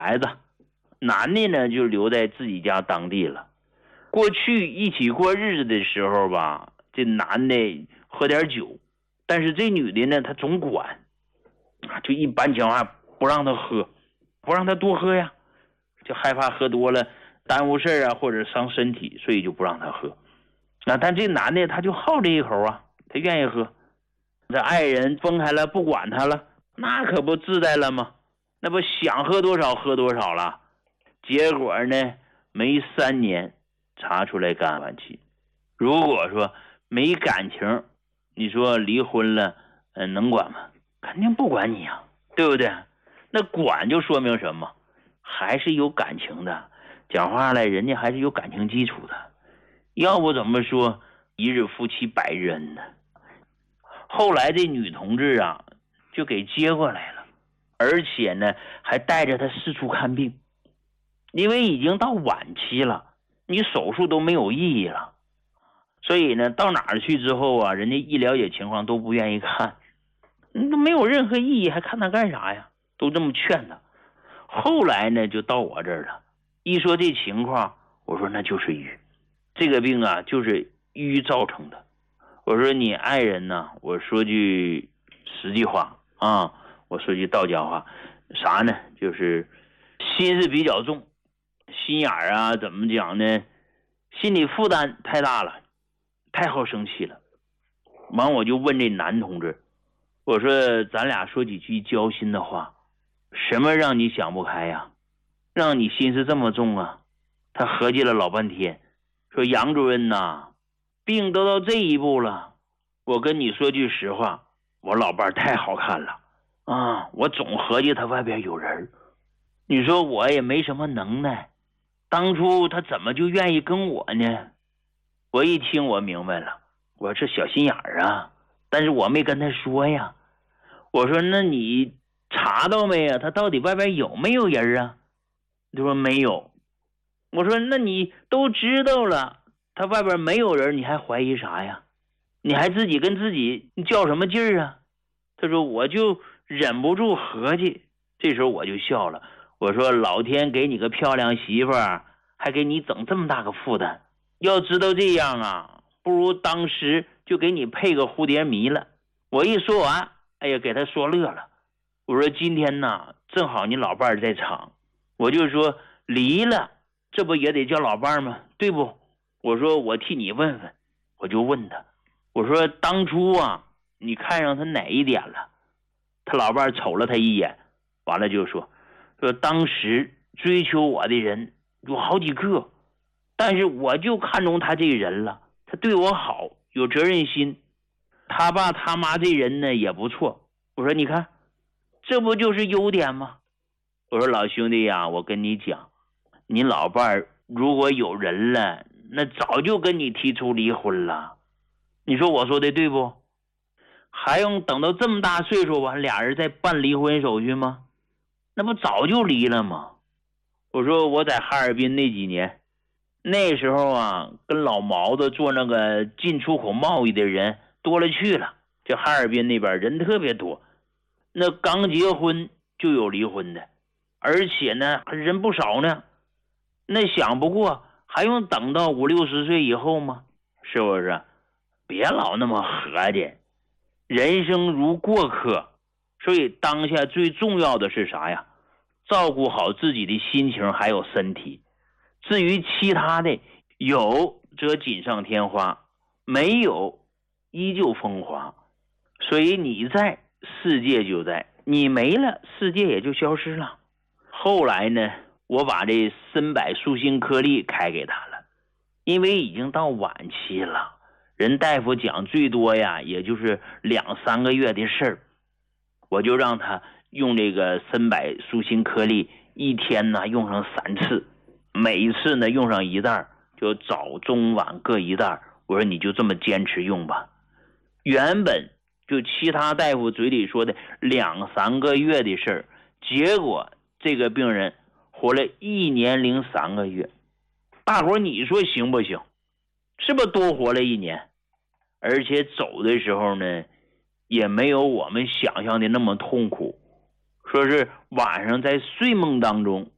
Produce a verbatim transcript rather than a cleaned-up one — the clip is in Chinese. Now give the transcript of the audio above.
孩子，男的呢就留在自己家当地了。过去一起过日子的时候吧，这男的喝点酒，但是这女的呢，她总管，就一般情况下不让他喝，不让他多喝呀，就害怕喝多了耽误事啊，或者伤身体，所以就不让他喝。那但这男的他就好这一口啊，他愿意喝。这爱人分开了，不管他了，那可不自在了吗？那不想喝多少喝多少了。结果呢，没三年查出来肝晚期。如果说没感情，你说离婚了，呃，能管吗？肯定不管你啊，对不对？那管就说明什么？还是有感情的。讲话来，人家还是有感情基础的。要不怎么说一日夫妻百日恩呢？后来这女同志啊，就给接过来了，而且呢，还带着她四处看病，因为已经到晚期了，你手术都没有意义了。所以呢，到哪儿去之后啊，人家一了解情况都不愿意看，都没有任何意义，还看他干啥呀？都这么劝他。后来呢，就到我这儿了。一说这情况，我说那就是郁，这个病啊，就是郁造成的。我说你爱人呢，我说句实际话啊，我说句道家话，啥呢？就是心思比较重，心眼儿啊，怎么讲呢？心理负担太大了，太好生气了。完我就问这男同志，我说咱俩说几句交心的话，什么让你想不开呀？让你心思这么重啊？他合计了老半天，说杨主任呐，病都到这一步了，我跟你说句实话，我老伴太好看了啊，我总合计他外边有人，你说我也没什么能耐，当初他怎么就愿意跟我呢？我一听我明白了，我这小心眼儿啊，但是我没跟他说呀。我说那你查到没呀？他到底外边有没有人啊？他说没有。我说那你都知道了，他外边没有人，你还怀疑啥呀？你还自己跟自己较什么劲儿啊？他说我就忍不住合计。这时候我就笑了，我说老天给你个漂亮媳妇儿，还给你整这么大个负担，要知道这样啊，不如当时就给你配个蝴蝶迷了。我一说完，哎呀，给他说乐了。我说今天呢，正好你老伴在场，我就说离了，这不也得叫老伴吗？对不？我说我替你问问，我就问他，我说当初啊，你看上他哪一点了？他老伴瞅了他一眼，完了就说，说当时追求我的人有好几个，但是我就看中他这人了，他对我好，有责任心，他爸他妈这人呢也不错。我说你看，这不就是优点吗？我说老兄弟呀，我跟你讲，你老伴如果有人了，那早就跟你提出离婚了。你说我说的对不？还用等到这么大岁数吧，俩人再办离婚手续吗？那不早就离了吗？我说我在哈尔滨那几年，那时候啊，跟老毛子做那个进出口贸易的人多了去了，这哈尔滨那边人特别多，那刚结婚就有离婚的，而且呢人不少呢。那想不过还用等到五六十岁以后吗？是不是？别老那么合计，人生如过客，所以当下最重要的是啥呀？照顾好自己的心情还有身体。至于其他的，有则锦上添花，没有依旧风华。所以你在，世界就在，你没了，世界也就消失了。后来呢，我把这参柏舒心颗粒开给他了，因为已经到晚期了，人大夫讲最多呀也就是两三个月的事儿，我就让他用这个参柏舒心颗粒，一天呢用上三次，每一次呢用上一袋，就早中晚各一袋。我说你就这么坚持用吧。原本就其他大夫嘴里说的两三个月的事儿，结果这个病人活了一年零三个月。大伙你说行不行？是不是多活了一年？而且走的时候呢，也没有我们想象的那么痛苦，说是晚上在睡梦当中